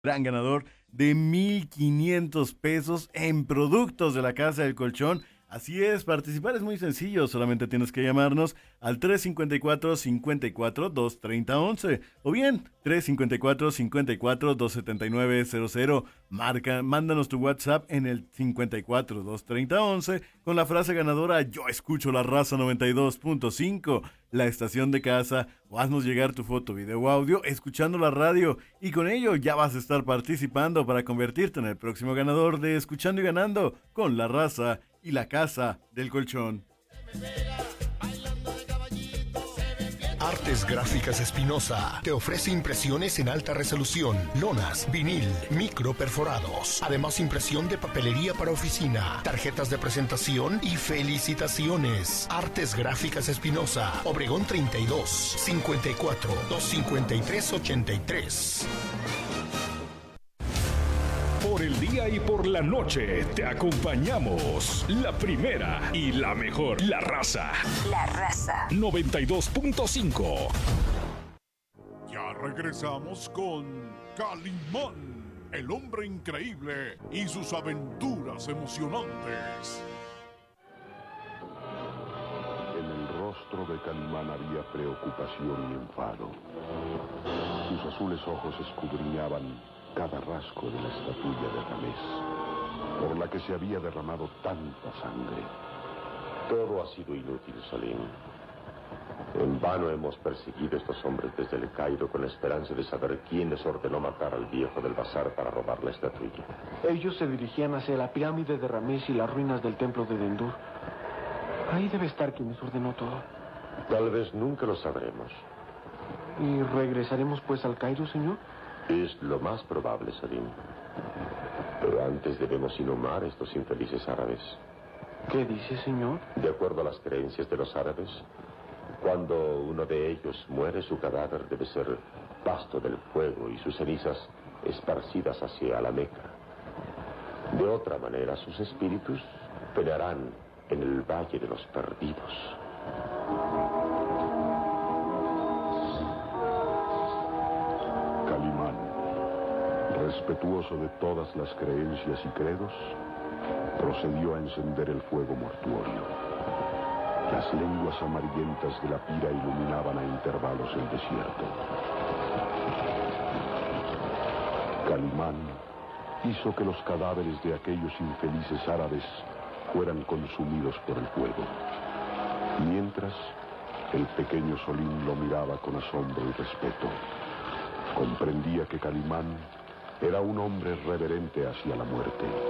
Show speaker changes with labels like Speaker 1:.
Speaker 1: Gran ganador de 1,500 pesos en productos de la Casa del Colchón. Así es, participar es muy sencillo, solamente tienes que llamarnos al 354-54-230-11 o bien 354-54-279-00. Mándanos tu WhatsApp en el 54-230-11 con la frase ganadora "Yo escucho la raza 92.5", la estación de casa, o haznos llegar tu foto, video o audio escuchando la radio, y con ello ya vas a estar participando para convertirte en el próximo ganador de Escuchando y Ganando con la raza y la Casa del Colchón.
Speaker 2: Artes Gráficas Espinosa te ofrece impresiones en alta resolución, lonas, vinil, micro perforados. Además, impresión de papelería para oficina, tarjetas de presentación y felicitaciones. Artes Gráficas Espinosa, Obregón 32, 54 253 83.
Speaker 3: Por el día y por la noche te acompañamos. La primera y la mejor. La raza.
Speaker 4: La raza.
Speaker 3: 92.5.
Speaker 5: Ya regresamos con Calimán, el hombre increíble y sus aventuras emocionantes.
Speaker 6: En el rostro de Calimán había preocupación y enfado. Sus azules ojos escudriñaban cada rasgo de la estatuilla de Ramés, por la que se había derramado tanta sangre.
Speaker 7: Todo ha sido inútil, Salim. En vano hemos perseguido a estos hombres desde el Cairo con la esperanza de saber quién les ordenó matar al viejo del bazar para robar la estatuilla.
Speaker 8: Ellos se dirigían hacia la pirámide de Ramés y las ruinas del templo de Dendur. Ahí debe estar quien les ordenó todo.
Speaker 7: Tal vez nunca lo sabremos.
Speaker 8: ¿Y regresaremos pues al Cairo, señor?
Speaker 7: Es lo más probable, Salim. Pero antes debemos inhumar a estos infelices árabes.
Speaker 8: ¿Qué dice, señor?
Speaker 7: De acuerdo a las creencias de los árabes, cuando uno de ellos muere, su cadáver debe ser pasto del fuego y sus cenizas esparcidas hacia la Meca. De otra manera, sus espíritus pelearán en el Valle de los Perdidos.
Speaker 6: Calimán, respetuoso de todas las creencias y credos, procedió a encender el fuego mortuorio. Las lenguas amarillentas de la pira iluminaban a intervalos el desierto. Calimán hizo que los cadáveres de aquellos infelices árabes fueran consumidos por el fuego. Mientras, el pequeño Solín lo miraba con asombro y respeto. Comprendía que Calimán era un hombre reverente hacia la muerte.